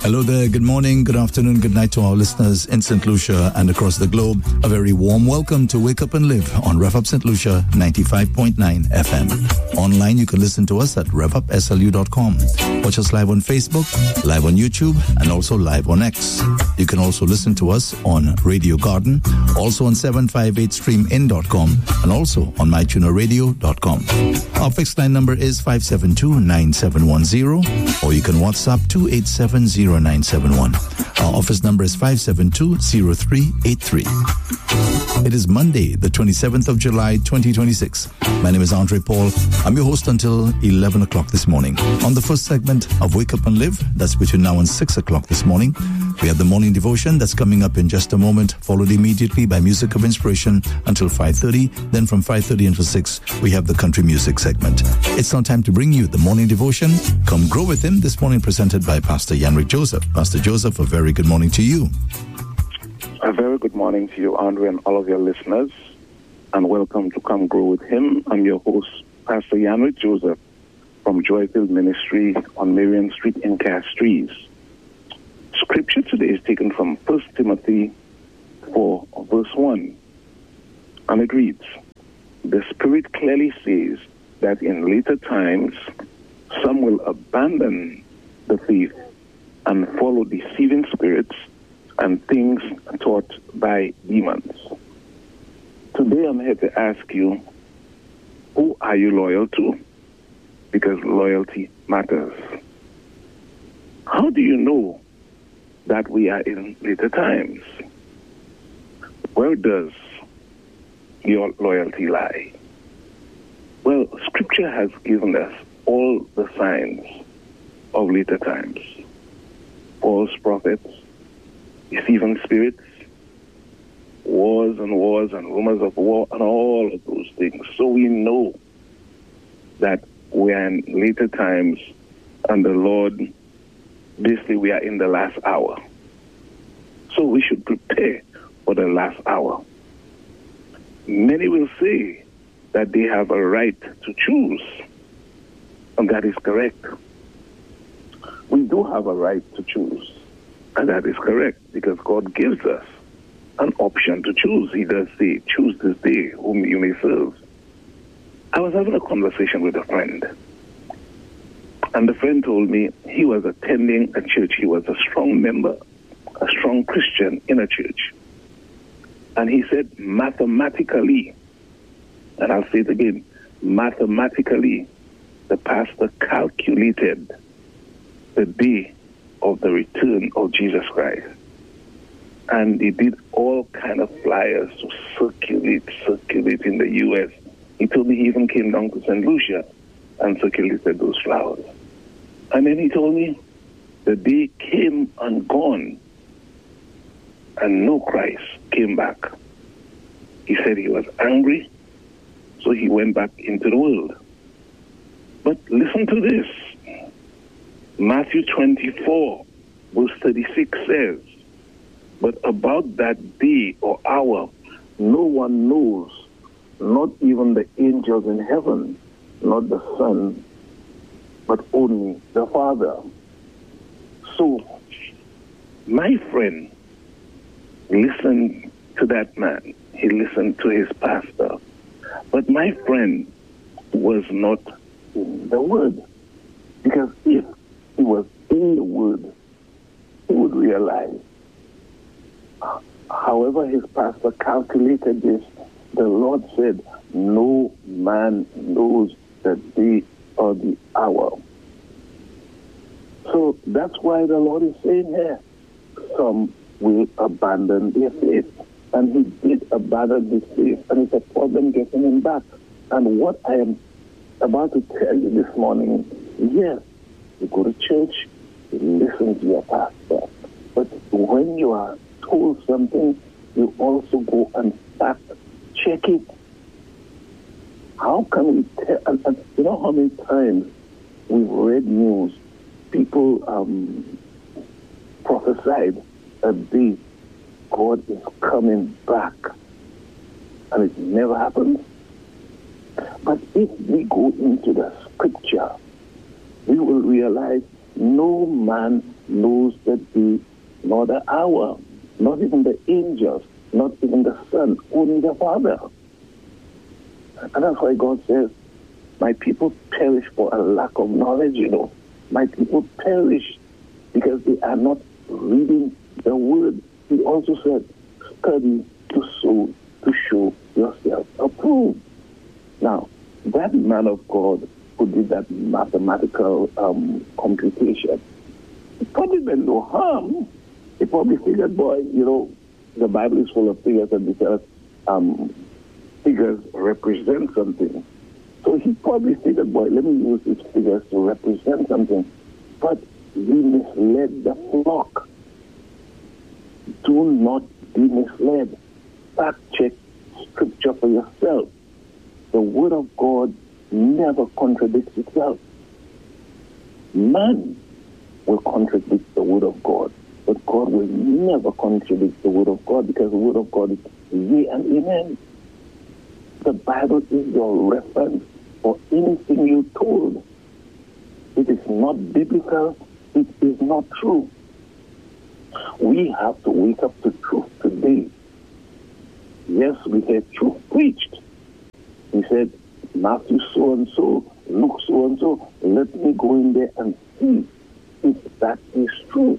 Hello there, good morning, good afternoon, good night to our listeners in St. Lucia and across the globe. A very warm welcome to Wake Up and Live on Rev Up St. Lucia 95.9 FM. Online, you can listen to us at revupslu.com. Watch us live on Facebook, live on YouTube, and also live on X. You can also listen to us on Radio Garden, also on 758streamin.com, and also on mytunerradio.com. Our fixed line number is 572-9710, or you can WhatsApp 2870971. Our office number is 572-0383. It is Monday, the 27th of July, 2026. My name is Andre Paul. I'm your host until 11 o'clock this morning. On the first segment of Wake Up and Live, that's between now and 6 o'clock this morning, we have the morning devotion that's coming up in just a moment, followed immediately by Music of Inspiration until 5:30. Then from 5:30 until 6, we have the country music segment. It's now time to bring you the morning devotion. Come grow with him, this morning presented by Pastor Yanrick Joseph. Pastor Joseph, a very good morning to you. A very good morning to you, Andre, and all of your listeners, and welcome to Come Grow with Him. I'm your host, Pastor Yanrick Joseph, from Joyfield Ministry on Marion Street in Castries. Scripture today is taken from 1 Timothy 4, verse 1, and it reads, "The Spirit clearly says that in later times some will abandon the faith and follow deceiving spirits and things taught by demons." Today I'm here to ask you, who are you loyal to? Because loyalty matters. How do you know that we are in later times? Where does your loyalty lie? Well, Scripture has given us all the signs of later times. False prophets, deceiving spirits, wars and rumors of war, and all of those things. So we know that we are in later times, and the Lord, basically we are in the last hour. So we should prepare for the last hour. Many will say that they have a right to choose, and that is correct. We do have a right to choose, and that is correct, because God gives us an option to choose. He does say, choose this day whom you may serve. I was having a conversation with a friend, and the friend told me he was attending a church. He was a strong member, a strong Christian in a church. And he said, mathematically, and I'll say it again, mathematically, the pastor calculated the day of the return of Jesus Christ. And he did all kind of flyers to circulate in the U.S. He told me he even came down to St. Lucia and circulated those flowers. And then he told me the day came and gone, and no Christ came back. He said he was angry, so he went back into the world. But listen to this. Matthew 24, verse 36 says, "But about that day or hour, no one knows, not even the angels in heaven, not the Son, but only the Father." So, my friend listened to that man. He listened to his pastor. But my friend was not in the Word. Because if he was in the Word, he would realize, however his pastor calculated this, the Lord said, no man knows the day or the hour. So that's why the Lord is saying here, some will abandon their faith. And he did abandon his faith, and it's a problem getting him back. And what I am about to tell you this morning, yes, you go to church, you listen to your pastor. But when you are told something, you also go and fact check it. How can we tell? And you know how many times we've read news, people prophesied a day God is coming back, and it never happens. But if we go into the scripture, we will realize no man knows the day nor the hour, not even the angels, not even the Son, only the Father. And that's why God says, my people perish for a lack of knowledge, My people perish because they are not reading the Word. He also said, study to show yourself approved. Now, that man of God who did that mathematical computation, it probably meant no harm. He probably figured, boy, the Bible is full of figures, and because figures represent something. So he probably figured, boy, let me use these figures to represent something. But we misled the flock. Do not be misled. Fact check Scripture for yourself. The Word of God never contradicts itself. Man will contradict the Word of God, but God will never contradict the Word of God, because the Word of God is yea and amen. The Bible is your reference for anything you're told. It is not biblical. It is not true. We have to wake up to truth today. Yes, we heard truth preached. He said, Matthew so-and-so, Luke so-and-so, let me go in there and see if that is true.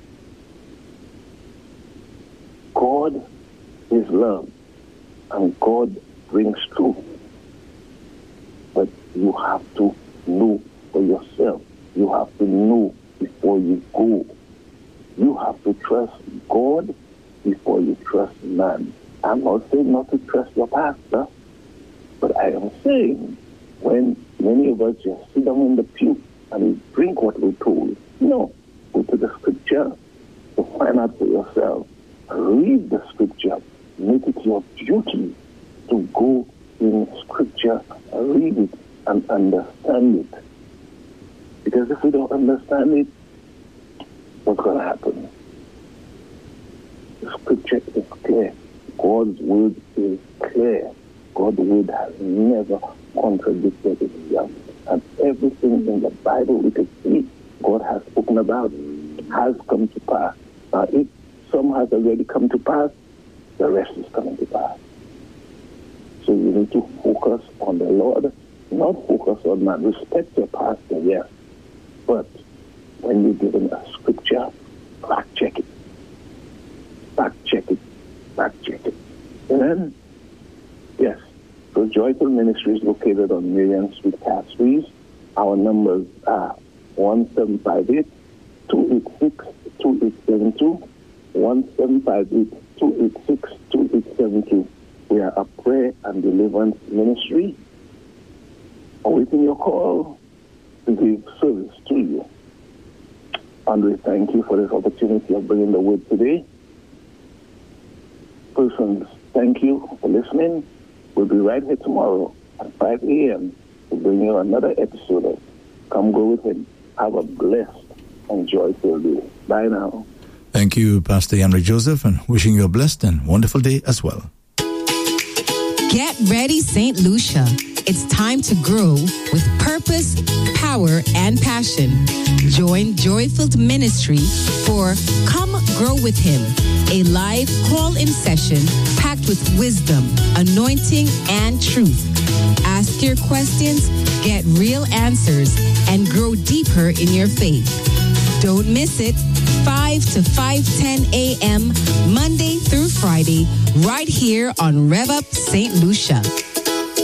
God is love, and God brings truth. But you have to know for yourself. You have to know before you go. You have to trust God before you trust man. I'm not saying not to trust your pastor, but I am saying when many of us just sit down in the pew and we drink what we're told, no, go to the Scripture to find out for yourself. Read the Scripture. Make it your duty to go in Scripture, read it, and understand it. Because if we don't understand it, what's going to happen? The Scripture is clear. God's Word is clear. God's Word has never contradicted itself. And everything in the Bible we can see God has spoken about has come to pass. Now, if some has already come to pass, the rest is coming to pass. So you need to focus on the Lord, not focus on man. Respect your pastor, yes. But when you're given a Scripture, fact check it. Fact check it. Fact check it. Amen? Yes. So Joyful Ministry is located on Miriam Street, Castries. Our numbers are 1758-286-2872, 1758-286-2872. We are a prayer and deliverance ministry, awaiting your call to give service to you. And we thank you for this opportunity of bringing the word today. Persons, thank you for listening. We'll be right here tomorrow at 5 a.m. to bring you another episode of Come Go With Him. Have a blessed and joyful day. Bye now. Thank you, Pastor Yanri Joseph, and wishing you a blessed and wonderful day as well. Get ready, St. Lucia. It's time to grow with purpose, power, and passion. Join Joy-Filled Ministry for Come Grow With Him, a live call-in session packed with wisdom, anointing, and truth. Ask your questions, get real answers, and grow deeper in your faith. Don't miss it. 5 to 5:10 a.m. Monday through Friday, right here on Rev Up St. Lucia.